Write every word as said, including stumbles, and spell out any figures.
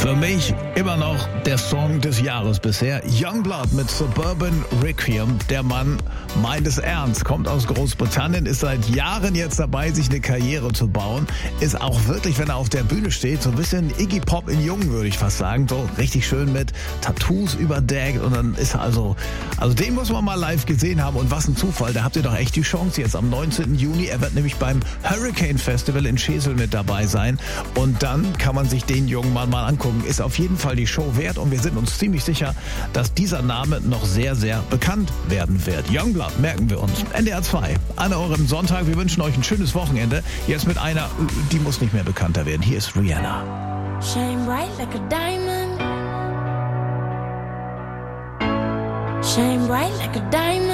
Für mich immer noch der Song des Jahres bisher. Youngblood mit Suburban Requiem. Der Mann meint es ernst, kommt aus Großbritannien, ist seit Jahren jetzt dabei, sich eine Karriere zu bauen. Ist auch wirklich, wenn er auf der Bühne steht, so ein bisschen Iggy Pop in Jung, würde ich fast sagen. So richtig schön mit Tattoos überdeckt. Und dann ist er also, also den muss man mal live gesehen haben. Und was ein Zufall, da habt ihr doch echt die Chance jetzt am neunzehnten Juni. Er wird nämlich beim Hurricane Festival in Schesel mit dabei sein. Und dann kann man sich den jungen Mann mal angucken. Ist auf jeden Fall die Show wert und wir sind uns ziemlich sicher, dass dieser Name noch sehr, sehr bekannt werden wird. Youngblood, merken wir uns. N D R zwei, an eurem Sonntag. Wir wünschen euch ein schönes Wochenende. Jetzt mit einer, die muss nicht mehr bekannter werden. Hier ist Rihanna. Shine bright like a diamond. Shine bright like a diamond.